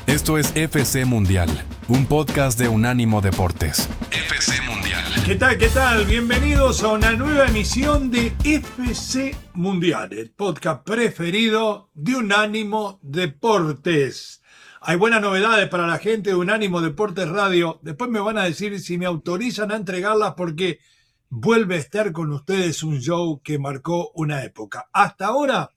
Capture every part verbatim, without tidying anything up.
Esto es F C Mundial, un podcast de Unánimo Deportes. F C Mundial. ¿Qué tal? ¿Qué tal? Bienvenidos a una nueva emisión de F C Mundial, el podcast preferido de Unánimo Deportes. Hay buenas novedades para la gente de Unánimo Deportes Radio. Después me van a decir si me autorizan a entregarlas porque vuelve a estar con ustedes un show que marcó una época. Hasta ahora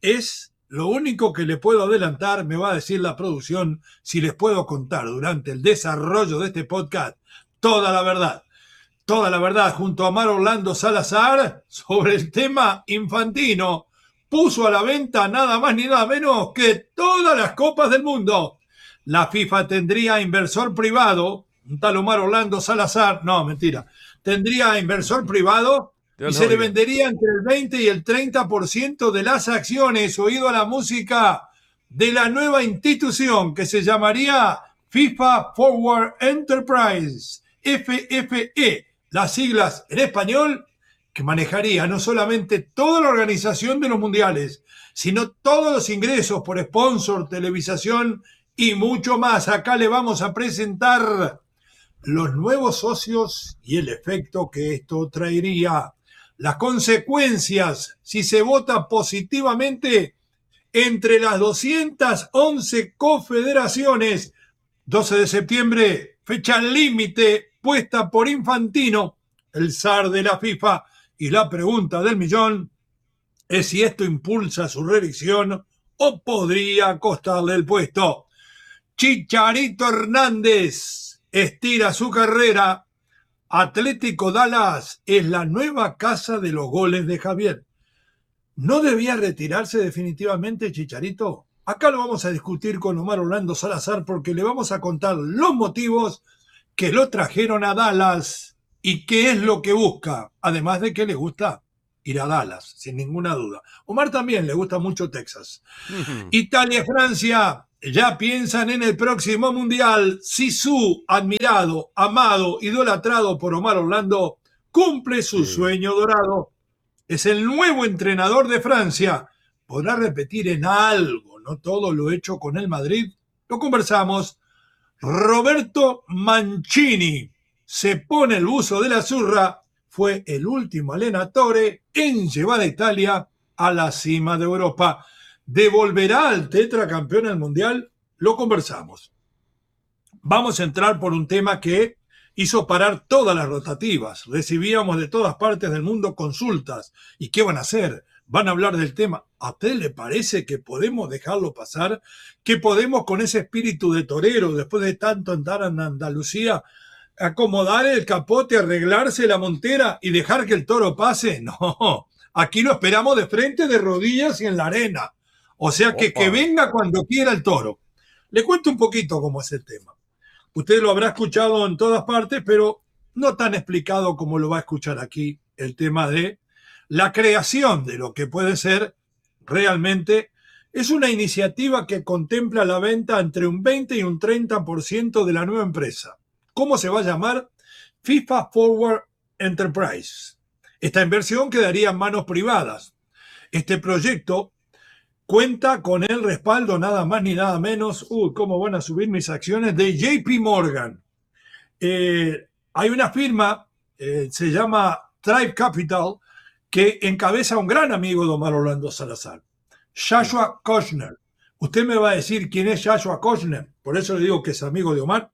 es lo único que le puedo adelantar, me va a decir la producción, si les puedo contar durante el desarrollo de este podcast toda la verdad. Toda la verdad junto a Omar Orlando Salazar sobre el tema Infantino. Puso a la venta nada más ni nada menos que todas las copas del mundo. La FIFA tendría inversor privado, un tal Omar Orlando Salazar, no, mentira, tendría inversor privado y se le vendería entre el veinte y el treinta por ciento de las acciones, oído a la música, de la nueva institución que se llamaría FIFA Forward Enterprise, F F E, las siglas en español, que manejaría no solamente toda la organización de los mundiales, sino todos los ingresos por sponsor, televisación y mucho más. Acá le vamos a presentar los nuevos socios y el efecto que esto traería. Las consecuencias si se vota positivamente entre las doscientas once confederaciones. doce de septiembre, fecha límite puesta por Infantino, el zar de la FIFA. Y la pregunta del millón es si esto impulsa su reelección o podría costarle el puesto. Chicharito Hernández estira su carrera. Atlético Dallas es la nueva casa de los goles de Javier. ¿No debía retirarse definitivamente Chicharito? Acá lo vamos a discutir con Omar Orlando Salazar porque le vamos a contar los motivos que lo trajeron a Dallas y qué es lo que busca, además de que le gusta ir a Dallas, sin ninguna duda. Omar también le gusta mucho Texas. Uh-huh. Italia y Francia ya piensan en el próximo mundial. Zizou, admirado, amado, idolatrado por Omar Orlando, cumple su sí. sueño dorado. Es el nuevo entrenador de Francia. ¿Podrá repetir en algo, no todo lo hecho con el Madrid? Lo conversamos. Roberto Mancini se pone el buzo de la zurra. Fue el último allenatore en llevar a Italia a la cima de Europa. ¿Devolverá al tetracampeón al mundial? Lo conversamos. Vamos a entrar por un tema que hizo parar todas las rotativas. Recibíamos de todas partes del mundo consultas. ¿Y qué van a hacer? ¿Van a hablar del tema? ¿A usted le parece que podemos dejarlo pasar? ¿Que podemos con ese espíritu de torero, después de tanto andar en Andalucía, acomodar el capote, arreglarse la montera y dejar que el toro pase? No, aquí lo esperamos de frente, de rodillas y en la arena. O sea que, que venga cuando quiera el toro. Le cuento un poquito cómo es el tema. Usted lo habrá escuchado en todas partes, pero no tan explicado como lo va a escuchar aquí, el tema de la creación de lo que puede ser realmente. Es una iniciativa que contempla la venta entre un veinte y un treinta por ciento de la nueva empresa. ¿Cómo se va a llamar? FIFA Forward Enterprise. Esta inversión quedaría en manos privadas. Este proyecto cuenta con el respaldo nada más ni nada menos, uy, cómo van a subir mis acciones, de J P Morgan. Eh, hay una firma, eh, se llama Tribe Capital, que encabeza a un gran amigo de Omar Orlando Salazar, Joshua Kushner. Usted me va a decir quién es Joshua Kushner, por eso le digo que es amigo de Omar.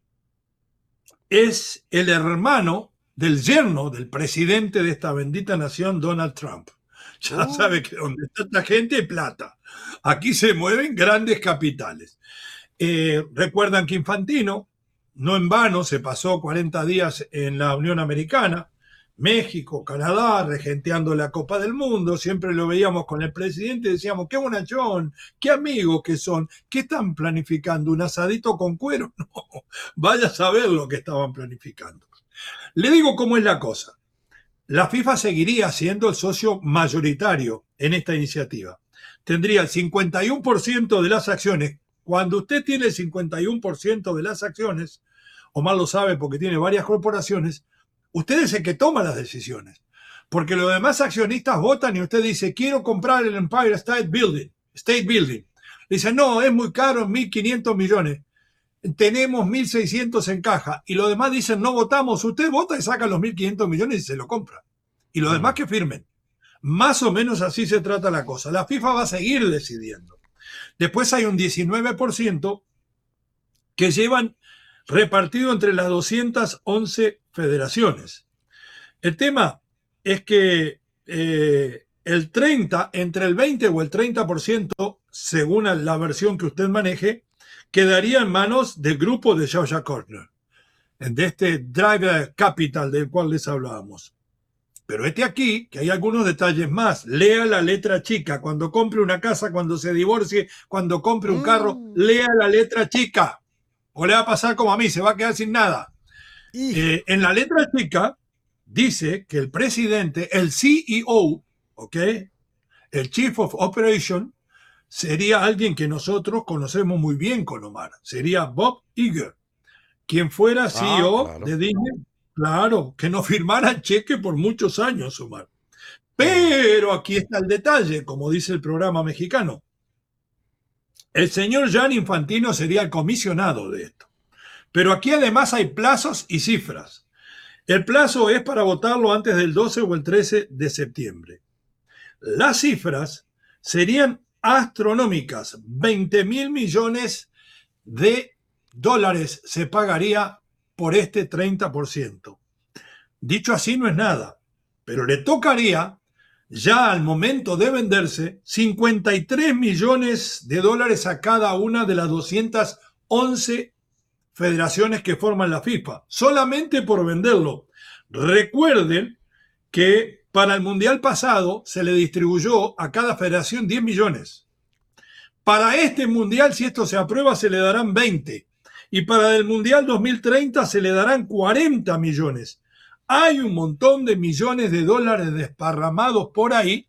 Es el hermano del yerno del presidente de esta bendita nación, Donald Trump. Ya oh. sabe que donde está esta gente hay plata. Aquí se mueven grandes capitales. Eh, recuerdan que Infantino, no en vano, se pasó cuarenta días en la Unión Americana, México, Canadá, regenteando la Copa del Mundo. Siempre lo veíamos con el presidente y decíamos, qué bonachón, qué amigos que son. ¿Qué están planificando? ¿Un asadito con cuero? No, vaya a saber lo que estaban planificando. Le digo cómo es la cosa. La FIFA seguiría siendo el socio mayoritario en esta iniciativa. Tendría el cincuenta y uno por ciento de las acciones. Cuando usted tiene el cincuenta y uno por ciento de las acciones, Omar lo sabe porque tiene varias corporaciones, usted es el que toma las decisiones. Porque los demás accionistas votan y usted dice, quiero comprar el Empire State Building. State Building. Dicen, no, es muy caro, mil quinientos millones. Tenemos mil seiscientos en caja. Y los demás dicen, no votamos. Usted vota y saca los mil quinientos millones y se lo compra. Y los demás que firmen. Más o menos así se trata la cosa. La FIFA va a seguir decidiendo. Después hay un diecinueve por ciento que llevan repartido entre las doscientas once federaciones. El tema es que eh, el treinta, entre el veinte o el treinta por ciento, según la versión que usted maneje, quedaría en manos del grupo de Georgia Corner, de este Drive Capital del cual les hablábamos. Pero este aquí, que hay algunos detalles más. Lea la letra chica. Cuando compre una casa, cuando se divorcie, cuando compre un carro, mm. lea la letra chica. O le va a pasar como a mí, se va a quedar sin nada. Eh, en la letra chica dice que el presidente, el C E O, ¿ok? El Chief of Operation, sería alguien que nosotros conocemos muy bien con Omar. Sería Bob Iger, quien fuera C E O ah, claro. de Disney. Claro, que no firmara el cheque por muchos años, Omar. Pero aquí está el detalle, como dice el programa mexicano. El señor Gianni Infantino sería el comisionado de esto. Pero aquí además hay plazos y cifras. El plazo es para votarlo antes del doce o el trece de septiembre. Las cifras serían astronómicas. veinte mil millones de dólares se pagaría por este treinta por ciento. Dicho así no es nada, pero le tocaría ya al momento de venderse cincuenta y tres millones de dólares a cada una de las doscientas once federaciones que forman la FIFA, solamente por venderlo. Recuerden que para el Mundial pasado se le distribuyó a cada federación diez millones. Para este Mundial, si esto se aprueba, se le darán veinte. Y para el Mundial dos mil treinta se le darán cuarenta millones. Hay un montón de millones de dólares desparramados por ahí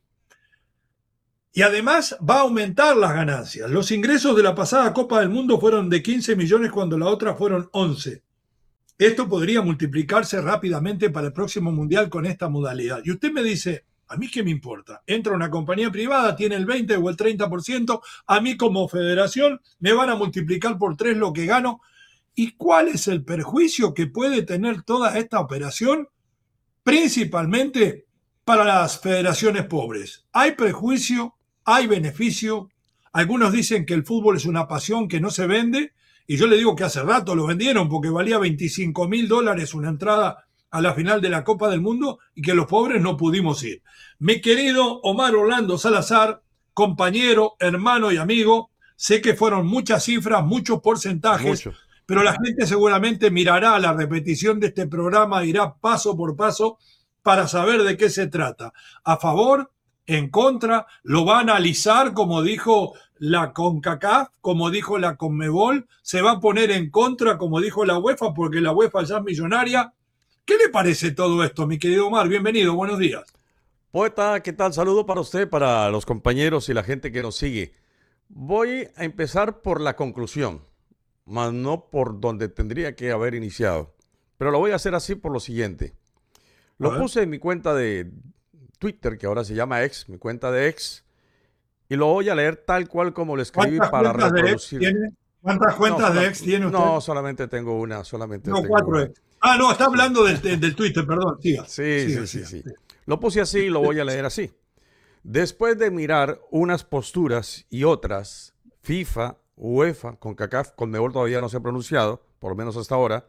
y además va a aumentar las ganancias. Los ingresos de la pasada Copa del Mundo fueron de quince millones cuando la otra fueron once. Esto podría multiplicarse rápidamente para el próximo Mundial con esta modalidad. Y usted me dice, ¿a mí qué me importa? Entra una compañía privada, tiene el veinte o el treinta por ciento, a mí como federación me van a multiplicar por tres lo que gano. ¿Y cuál es el perjuicio que puede tener toda esta operación? Principalmente para las federaciones pobres. Hay perjuicio, hay beneficio. Algunos dicen que el fútbol es una pasión que no se vende, y yo le digo que hace rato lo vendieron porque valía veinticinco mil dólares una entrada a la final de la Copa del Mundo y que los pobres no pudimos ir. Mi querido Omar Orlando Salazar, compañero, hermano y amigo, sé que fueron muchas cifras, muchos porcentajes, Mucho. pero la gente seguramente mirará la repetición de este programa, irá paso por paso para saber de qué se trata. A favor, en contra, lo va a analizar como dijo la CONCACAF, como dijo la CONMEBOL, se va a poner en contra como dijo la UEFA porque la UEFA ya es millonaria. ¿Qué le parece todo esto, mi querido Omar? Bienvenido, buenos días. Poeta, ¿qué tal? Saludo para usted, para los compañeros y la gente que nos sigue. Voy a empezar por la conclusión, más no por donde tendría que haber iniciado. Pero lo voy a hacer así por lo siguiente. Lo puse en mi cuenta de Twitter, que ahora se llama X, mi cuenta de X, y lo voy a leer tal cual como lo escribí para reproducir. ¿Cuántas cuentas no, de X tiene usted? No, solamente tengo una, solamente no, tengo cuatro una. X. Ah, no, está hablando del, del Twitter, perdón. Siga. Sí, siga, sí, siga, sí, siga. sí. Lo puse así y lo voy a leer así. Después de mirar unas posturas y otras, FIFA, UEFA, CONCACAF, CONMEBOL todavía no se ha pronunciado, por lo menos hasta ahora,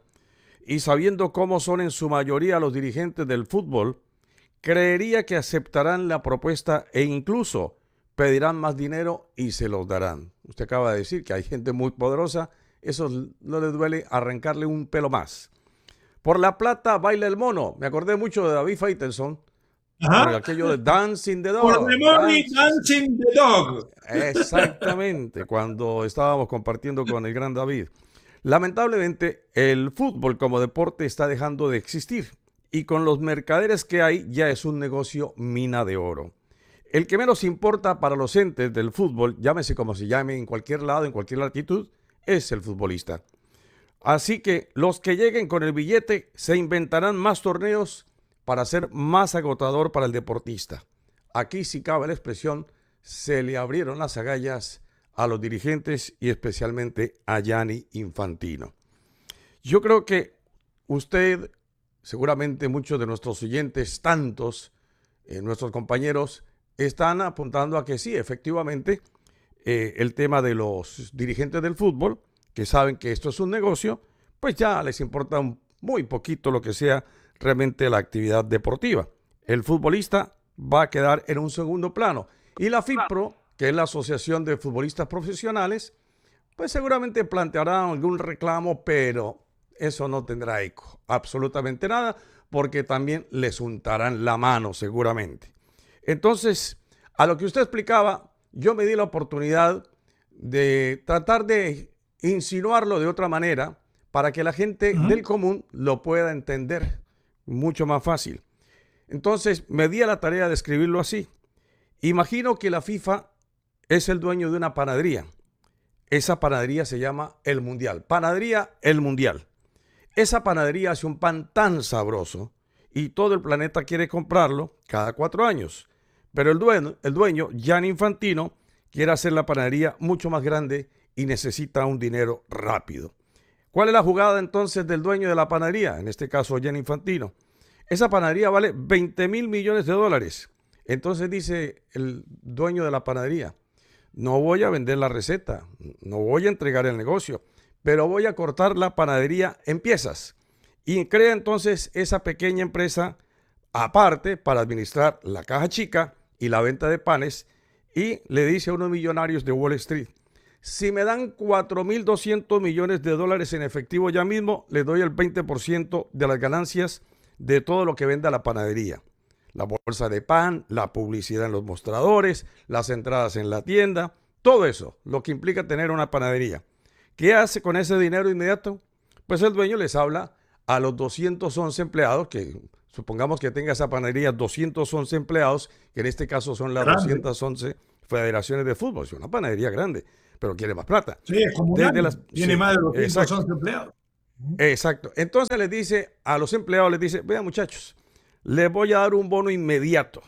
y sabiendo cómo son en su mayoría los dirigentes del fútbol, creería que aceptarán la propuesta e incluso pedirán más dinero y se los darán. Usted acaba de decir que hay gente muy poderosa, eso no le duele arrancarle un pelo más. Por la plata baila el mono. Me acordé mucho de David Faitelson, por aquello de Dancing the Dog. Por the money, Dancing the Dog. Exactamente, cuando estábamos compartiendo con el gran David. Lamentablemente, el fútbol como deporte está dejando de existir y con los mercaderes que hay ya es un negocio mina de oro. El que menos importa para los entes del fútbol, llámese como se llame, en cualquier lado, en cualquier latitud, es el futbolista. Así que los que lleguen con el billete se inventarán más torneos para ser más agotador para el deportista. Aquí, si cabe la expresión, se le abrieron las agallas a los dirigentes y especialmente a Gianni Infantino. Yo creo que usted, seguramente muchos de nuestros oyentes, tantos, eh, nuestros compañeros, están apuntando a que sí, efectivamente, eh, el tema de los dirigentes del fútbol, que saben que esto es un negocio, pues ya les importa un, muy poquito lo que sea realmente la actividad deportiva. El futbolista va a quedar en un segundo plano. Y la FIPRO, que es la Asociación de Futbolistas Profesionales, pues seguramente planteará algún reclamo, pero eso no tendrá eco, absolutamente nada, porque también les untarán la mano seguramente. Entonces, a lo que usted explicaba, yo me di la oportunidad de tratar de insinuarlo de otra manera para que la gente uh-huh. del común lo pueda entender mucho más fácil. Entonces, me di a la tarea de escribirlo así. Imagino que la FIFA es el dueño de una panadería. Esa panadería se llama El Mundial. Panadería El Mundial. Esa panadería hace un pan tan sabroso y todo el planeta quiere comprarlo cada cuatro años. Pero el dueño, el dueño, Gianni Infantino, quiere hacer la panadería mucho más grande y necesita un dinero rápido. ¿Cuál es la jugada entonces del dueño de la panadería? En este caso, Gianni Infantino. Esa panadería vale veinte mil millones de dólares. Entonces dice el dueño de la panadería, no voy a vender la receta, no voy a entregar el negocio, pero voy a cortar la panadería en piezas. Y crea entonces esa pequeña empresa aparte para administrar la caja chica y la venta de panes, y le dice a unos millonarios de Wall Street, si me dan cuatro mil doscientos millones de dólares en efectivo ya mismo, les doy el veinte por ciento de las ganancias de todo lo que venda la panadería. La bolsa de pan, la publicidad en los mostradores, las entradas en la tienda, todo eso, lo que implica tener una panadería. ¿Qué hace con ese dinero inmediato? Pues el dueño les habla a los doscientos once empleados, que supongamos que tenga esa panadería doscientos once empleados, que en este caso son las grande. doscientas once federaciones de fútbol. Es una panadería grande, pero quiere más plata. Sí, es como Desde las, tiene sí, más de doscientos once exacto. empleados. Exacto. Entonces les dice a los empleados, les dice, vean muchachos, les voy a dar un bono inmediato,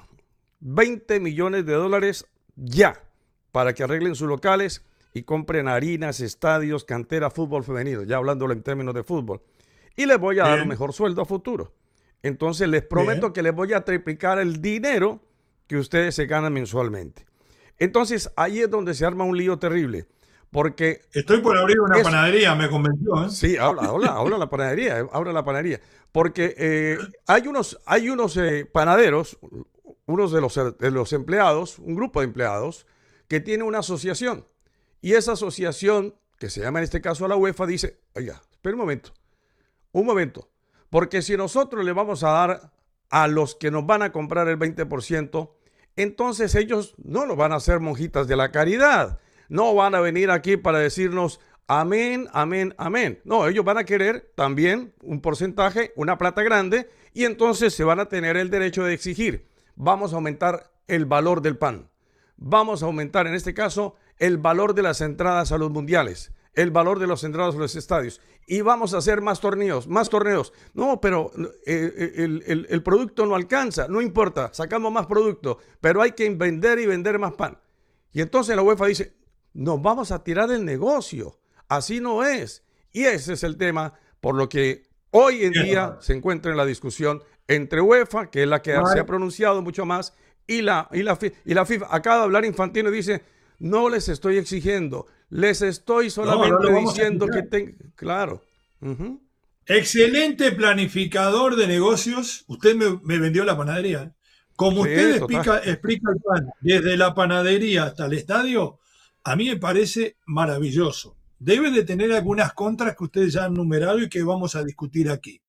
veinte millones de dólares ya, para que arreglen sus locales y compren harinas, estadios, cantera, fútbol femenino, ya hablándolo en términos de fútbol. Y les voy a Bien. dar un mejor sueldo a futuro. Entonces les prometo Bien. que les voy a triplicar el dinero que ustedes se ganan mensualmente. Entonces ahí es donde se arma un lío terrible. Porque estoy por abrir una es, panadería, me convenció. ¿eh? Sí, habla, habla, habla la panadería, habla la panadería. Porque eh, hay unos, hay unos eh, panaderos, unos de los, de los empleados, un grupo de empleados, que tiene una asociación. Y esa asociación, que se llama en este caso a la UEFA, dice, oiga, espera un momento, un momento. Porque si nosotros le vamos a dar a los que nos van a comprar el veinte por ciento, entonces ellos no nos van a hacer monjitas de la caridad. No van a venir aquí para decirnos amén, amén, amén. No, ellos van a querer también un porcentaje, una plata grande, y entonces se van a tener el derecho de exigir. Vamos a aumentar el valor del pan. Vamos a aumentar, en este caso, el valor de las entradas a los mundiales, el valor de las entradas a los estadios. Y vamos a hacer más torneos, más torneos. No, pero eh, el, el, el producto no alcanza, no importa, sacamos más producto, pero hay que vender y vender más pan. Y entonces la UEFA dice, nos vamos a tirar el negocio. Así no es. Y ese es el tema por lo que hoy en día se encuentra en la discusión entre UEFA, que es la que vale. se ha pronunciado mucho más, y la, y, la, y la FIFA. Acaba de hablar Infantino y dice, no les estoy exigiendo, les estoy solamente no, no diciendo que tengan... Claro. Uh-huh. Excelente planificador de negocios. Usted me, me vendió la panadería. Como sí, usted explica, explica el pan, desde la panadería hasta el estadio, a mí me parece maravilloso. Debe de tener algunas contras que ustedes ya han numerado y que vamos a discutir aquí.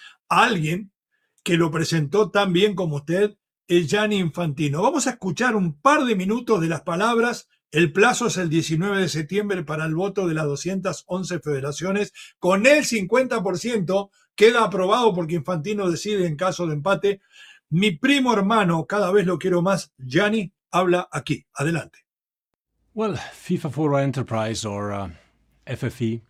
Alguien que lo presentó tan bien como usted es Gianni Infantino. Vamos a escuchar un par de minutos de las palabras. El plazo es el diecinueve de septiembre para el voto de las doscientas once federaciones. Con el cincuenta por ciento queda aprobado porque Infantino decide en caso de empate. Mi primo hermano, cada vez lo quiero más, Gianni, habla aquí. Adelante. Well, FIFA Forward Enterprise, or uh, F F E,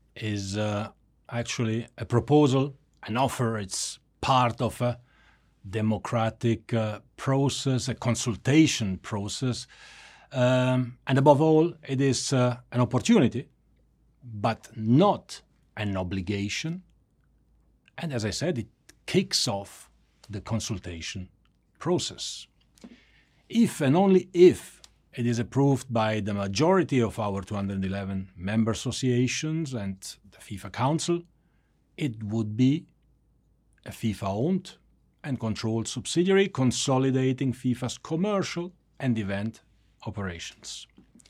is uh, actually a proposal, an offer. It's part of a democratic uh, process, a consultation process Um, and above all, it is uh, an opportunity, but not an obligation. And as I said, it kicks off the consultation process. If and only if it is approved by the majority of our two hundred eleven member associations and the FIFA Council, it would be a FIFA-owned and controlled subsidiary consolidating FIFA's commercial and event operations.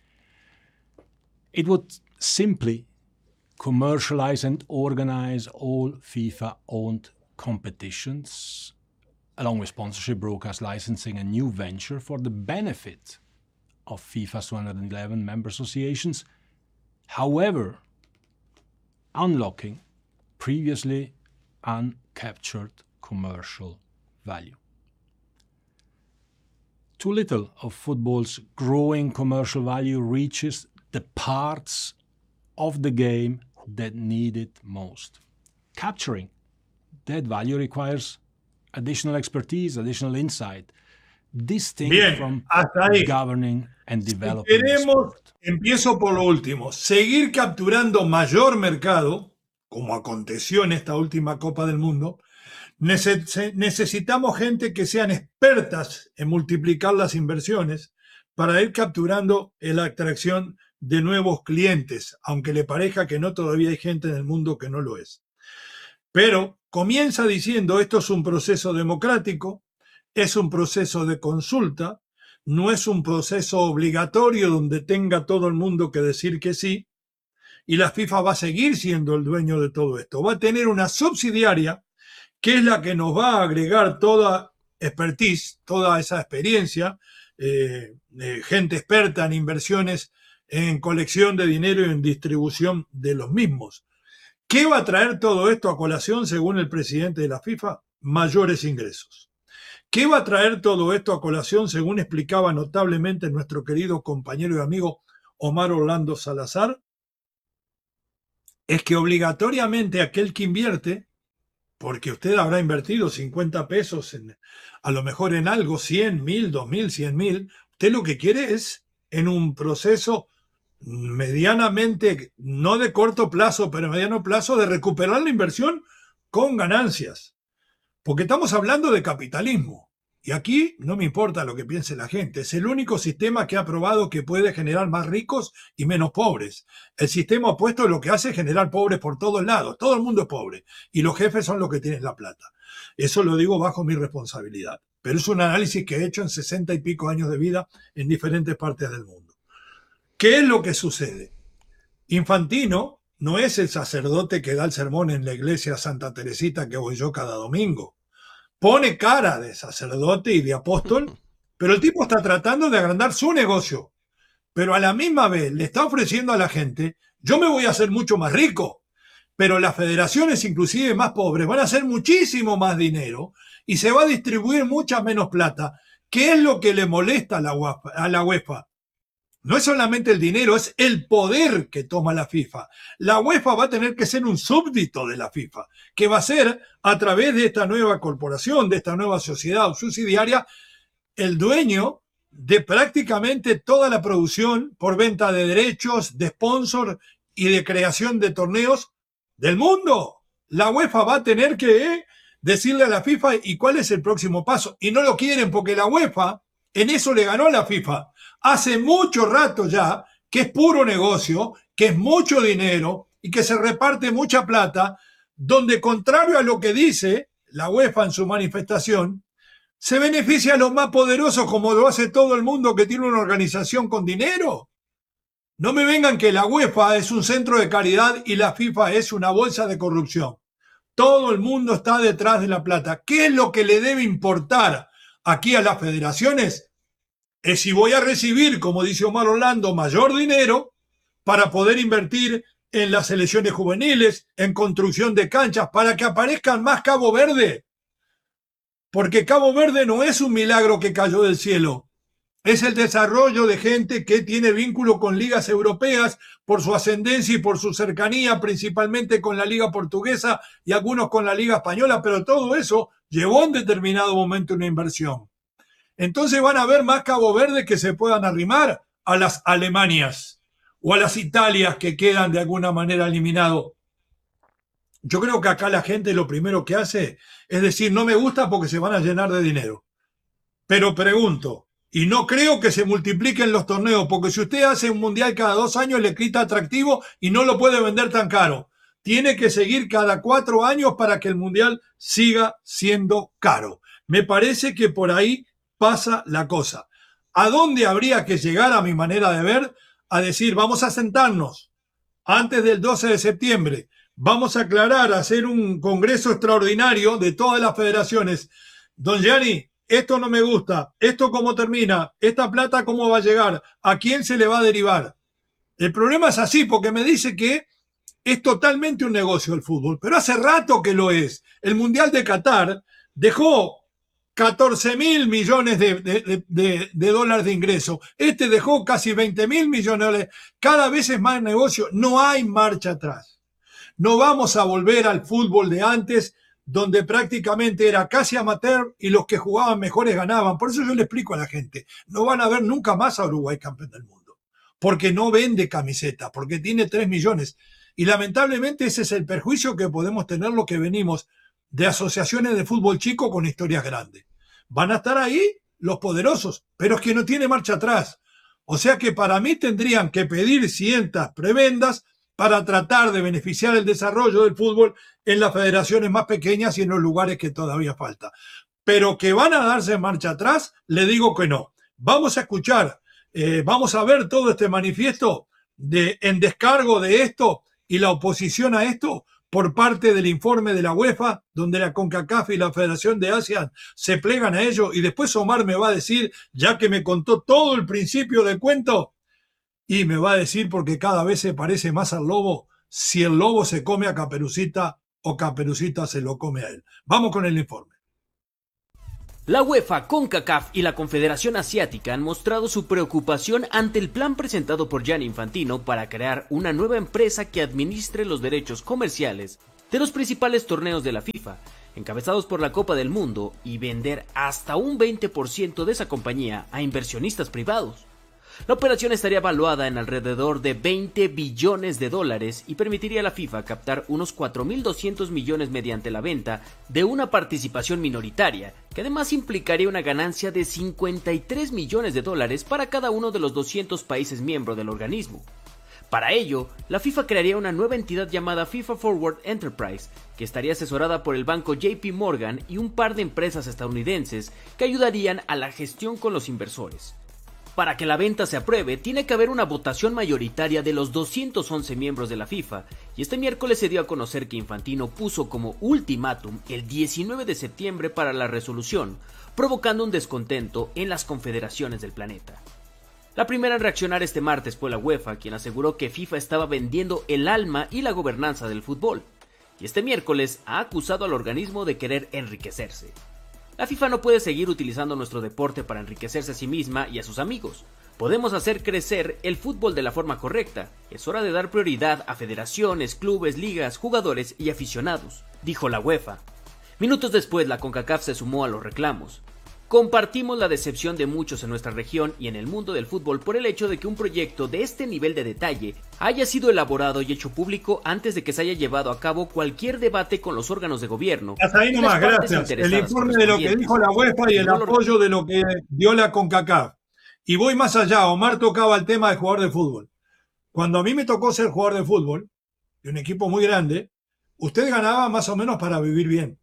It would simply commercialize and organize all FIFA-owned competitions, along with sponsorship, broadcast licensing, and new venture for the benefit of FIFA's two hundred eleven member associations, however, unlocking previously uncaptured commercial value. Too little of football's growing commercial value reaches the parts of the game that need it most. Capturing that value requires additional expertise, additional insight, distinct Bien, from hasta ahí. governing and developing Si the queremos, sport. empiezo por lo último, seguir capturando mayor mercado, como aconteció en esta última Copa del Mundo, nece- necesitamos gente que sean expertas en multiplicar las inversiones para ir capturando la atracción de nuevos clientes, aunque le parezca que no, todavía hay gente en el mundo que no lo es. Pero comienza diciendo, esto es un proceso democrático, es un proceso de consulta, no es un proceso obligatorio donde tenga todo el mundo que decir que sí, y la FIFA va a seguir siendo el dueño de todo esto. Va a tener una subsidiaria que es la que nos va a agregar toda expertise, toda esa experiencia, eh, eh, gente experta en inversiones, en colección de dinero y en distribución de los mismos. ¿Qué va a traer todo esto a colación según el presidente de la FIFA? Mayores ingresos. ¿Qué va a traer todo esto a colación según explicaba notablemente nuestro querido compañero y amigo Omar Orlando Salazar? Es que obligatoriamente aquel que invierte, porque usted habrá invertido cincuenta pesos en, a lo mejor en algo, cien, mil, dos mil, cien mil, usted lo que quiere es en un proceso medianamente, no de corto plazo, pero mediano plazo, de recuperar la inversión con ganancias. Porque estamos hablando de capitalismo. Y aquí no me importa lo que piense la gente. Es el único sistema que ha probado que puede generar más ricos y menos pobres. El sistema opuesto lo que hace es generar pobres por todos lados. Todo el mundo es pobre. Y los jefes son los que tienen la plata. Eso lo digo bajo mi responsabilidad. Pero es un análisis que he hecho en sesenta y pico años de vida en diferentes partes del mundo. ¿Qué es lo que sucede? Infantino no es el sacerdote que da el sermón en la iglesia Santa Teresita que voy yo cada domingo. Pone cara de sacerdote y de apóstol, pero el tipo está tratando de agrandar su negocio. Pero a la misma vez le está ofreciendo a la gente, yo me voy a hacer mucho más rico, pero las federaciones inclusive más pobres van a hacer muchísimo más dinero y se va a distribuir mucha menos plata. ¿Qué es lo que le molesta a la UEFA? A la UEFA? No es solamente el dinero, es el poder que toma la FIFA. La UEFA va a tener que ser un súbdito de la FIFA, que va a ser, a través de esta nueva corporación, de esta nueva sociedad subsidiaria, el dueño de prácticamente toda la producción por venta de derechos, de sponsor y de creación de torneos del mundo. La UEFA va a tener que decirle a la FIFA y cuál es el próximo paso. Y no lo quieren porque la UEFA en eso le ganó a la FIFA. Hace mucho rato ya que es puro negocio, que es mucho dinero y que se reparte mucha plata, donde contrario a lo que dice la UEFA en su manifestación, se beneficia a los más poderosos como lo hace todo el mundo que tiene una organización con dinero. No me vengan que la UEFA es un centro de caridad y la FIFA es una bolsa de corrupción. Todo el mundo está detrás de la plata. ¿Qué es lo que le debe importar aquí a las federaciones? Es si voy a recibir, como dice Omar Orlando, mayor dinero para poder invertir en las selecciones juveniles, en construcción de canchas, para que aparezcan más Cabo Verde. Porque Cabo Verde no es un milagro que cayó del cielo. Es el desarrollo de gente que tiene vínculo con ligas europeas por su ascendencia y por su cercanía, principalmente con la liga portuguesa y algunos con la liga española, pero todo eso llevó en determinado momento una inversión. Entonces van a haber más Cabo Verde que se puedan arrimar a las Alemanias o a las Italias que quedan de alguna manera eliminados. Yo creo que acá la gente lo primero que hace es decir, no me gusta porque se van a llenar de dinero. Pero pregunto, y no creo que se multipliquen los torneos, porque si usted hace un mundial cada dos años le quita atractivo y no lo puede vender tan caro. Tiene que seguir cada cuatro años para que el mundial siga siendo caro. Me parece que por ahí pasa la cosa. ¿A dónde habría que llegar, a mi manera de ver? A decir, vamos a sentarnos antes del doce de septiembre. Vamos a aclarar, a hacer un congreso extraordinario de todas las federaciones. Don Gianni, esto no me gusta, esto cómo termina, esta plata cómo va a llegar, a quién se le va a derivar. El problema es así, porque me dice que es totalmente un negocio el fútbol, pero hace rato que lo es. El Mundial de Qatar dejó catorce mil millones de, de, de, de dólares de ingreso. Este dejó casi veinte mil millones de dólares. Cada vez es más negocio. No hay marcha atrás. No vamos a volver al fútbol de antes, donde prácticamente era casi amateur y los que jugaban mejores ganaban. Por eso yo le explico a la gente, no van a ver nunca más a Uruguay campeón del mundo, porque no vende camiseta, porque tiene tres millones. Y lamentablemente ese es el perjuicio que podemos tener los que venimos de asociaciones de fútbol chico con historias grandes. Van a estar ahí los poderosos, pero es que no tiene marcha atrás. O sea que para mí tendrían que pedir ciertas prebendas para tratar de beneficiar el desarrollo del fútbol en las federaciones más pequeñas y en los lugares que todavía falta. Pero que van a darse marcha atrás, le digo que no. Vamos a escuchar, eh, vamos a ver todo este manifiesto de, en descargo de esto y la oposición a esto por parte del informe de la UEFA, donde la CONCACAF y la Federación de Asia se plegan a ello, y después Omar me va a decir, ya que me contó todo el principio del cuento, y me va a decir, porque cada vez se parece más al lobo, si el lobo se come a Caperucita o Caperucita se lo come a él. Vamos con el informe. La UEFA, CONCACAF y la Confederación Asiática han mostrado su preocupación ante el plan presentado por Gianni Infantino para crear una nueva empresa que administre los derechos comerciales de los principales torneos de la FIFA, encabezados por la Copa del Mundo, y vender hasta un veinte por ciento de esa compañía a inversionistas privados. La operación estaría evaluada en alrededor de veinte billones de dólares y permitiría a la FIFA captar unos cuatro mil doscientos millones mediante la venta de una participación minoritaria, que además implicaría una ganancia de cincuenta y tres millones de dólares para cada uno de los doscientos países miembros del organismo. Para ello, la FIFA crearía una nueva entidad llamada FIFA Forward Enterprise, que estaría asesorada por el banco J P Morgan y un par de empresas estadounidenses que ayudarían a la gestión con los inversores. Para que la venta se apruebe, tiene que haber una votación mayoritaria de los doscientos once miembros de la FIFA, y este miércoles se dio a conocer que Infantino puso como ultimátum el diecinueve de septiembre para la resolución, provocando un descontento en las confederaciones del planeta. La primera en reaccionar este martes fue la UEFA, quien aseguró que FIFA estaba vendiendo el alma y la gobernanza del fútbol, y este miércoles ha acusado al organismo de querer enriquecerse. La FIFA no puede seguir utilizando nuestro deporte para enriquecerse a sí misma y a sus amigos. Podemos hacer crecer el fútbol de la forma correcta. Es hora de dar prioridad a federaciones, clubes, ligas, jugadores y aficionados, dijo la UEFA. Minutos después, la CONCACAF se sumó a los reclamos. Compartimos la decepción de muchos en nuestra región y en el mundo del fútbol por el hecho de que un proyecto de este nivel de detalle haya sido elaborado y hecho público antes de que se haya llevado a cabo cualquier debate con los órganos de gobierno. Hasta ahí nomás, gracias. El informe de lo que dijo la UEFA y el apoyo de lo que dio la CONCACAF. Y voy más allá, Omar tocaba el tema de jugador de fútbol. Cuando a mí me tocó ser jugador de fútbol, de un equipo muy grande, usted ganaba más o menos para vivir bien.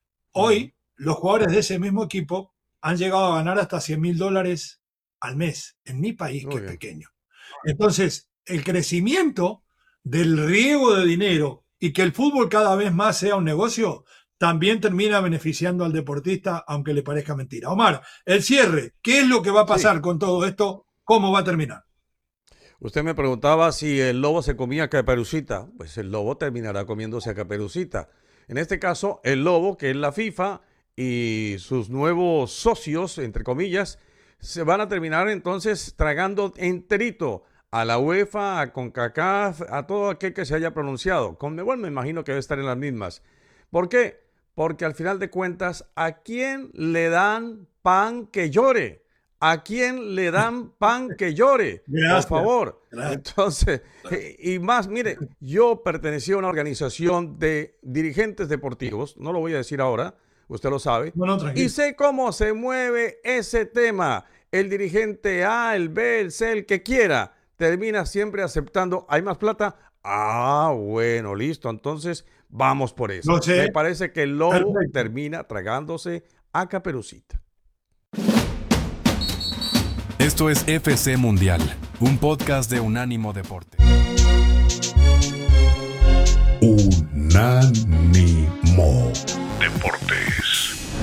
Hoy, los jugadores de ese mismo equipo han llegado a ganar hasta cien mil dólares al mes, en mi país, que es pequeño. Entonces, el crecimiento del riego de dinero y que el fútbol cada vez más sea un negocio, también termina beneficiando al deportista, aunque le parezca mentira. Omar, el cierre, ¿qué es lo que va a pasar sí. con todo esto? ¿Cómo va a terminar? Usted me preguntaba si el lobo se comía a Caperucita. Pues el lobo terminará comiéndose a Caperucita. En este caso, el lobo, que es la FIFA, y sus nuevos socios, entre comillas, se van a terminar entonces tragando enterito a la UEFA, a CONCACAF, a todo aquel que se haya pronunciado. Conmebol me imagino que debe estar en las mismas. ¿Por qué? Porque al final de cuentas, ¿a quién le dan pan que llore? ¿A quién le dan pan que llore? Gracias. Por favor. Gracias. Entonces, y más, mire, yo pertenecía a una organización de dirigentes deportivos, no lo voy a decir ahora, usted lo sabe, No, no, tranquilo. y sé cómo se mueve ese tema. El dirigente A, el B, el C, el que quiera, termina siempre aceptando, ¿hay más plata? Ah, bueno, listo, entonces vamos por eso. No sé. Me parece que el lobo Perfecto. termina tragándose a Caperucita. Esto es F C Mundial, un podcast de Unánimo Deporte. Unánimo Deportes.